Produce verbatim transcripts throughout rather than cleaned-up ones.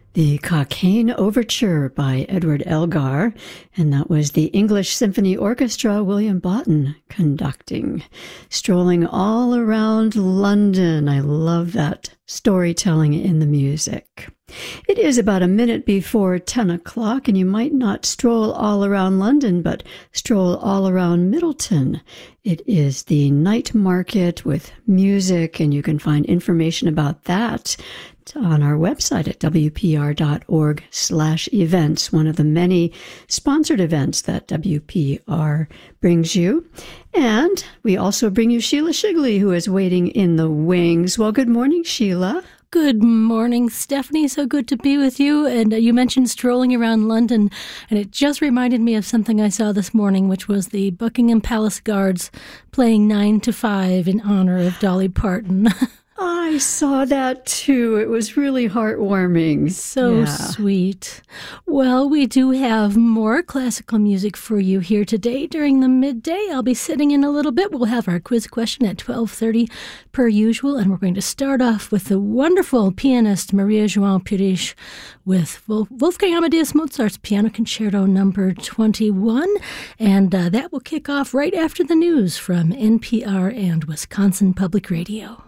The Cockaigne Overture by Edward Elgar, and that was the English Symphony Orchestra, William Boughton, conducting. Strolling all around London. I love that storytelling in the music. It is about a minute before ten o'clock, and you might not stroll all around London, but stroll all around Middleton. It is the night market with music, and you can find information about that on our website at w p r dot org slash events, one of the many sponsored events that W P R brings you. And we also bring you Sheila Shigley, who is waiting in the wings. Well, good morning, Sheila. Good morning, Stephanie. So good to be with you. And uh, you mentioned strolling around London, and it just reminded me of something I saw this morning, which was the Buckingham Palace Guards playing nine to five in honor of Dolly Parton. I saw that too. It was really heartwarming. So yeah. Sweet. Well, we do have more classical music for you here today during the midday. I'll be sitting in a little bit. We'll have our quiz question at twelve thirty per usual, and we're going to start off with the wonderful pianist Maria João Pires with Wolfgang Amadeus Mozart's Piano Concerto number twenty-one, and uh, that will kick off right after the news from N P R and Wisconsin Public Radio.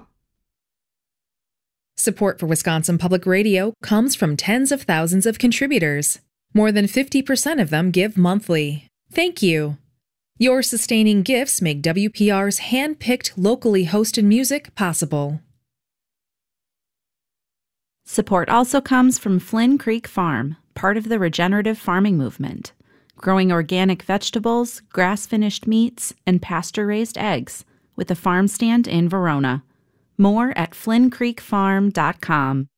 Support for Wisconsin Public Radio comes from tens of thousands of contributors. More than fifty percent of them give monthly. Thank you. Your sustaining gifts make W P R's hand-picked, locally hosted music possible. Support also comes from Flynn Creek Farm, part of the regenerative farming movement, growing organic vegetables, grass-finished meats, and pasture-raised eggs, with a farm stand in Verona. More at flynn creek farm dot com.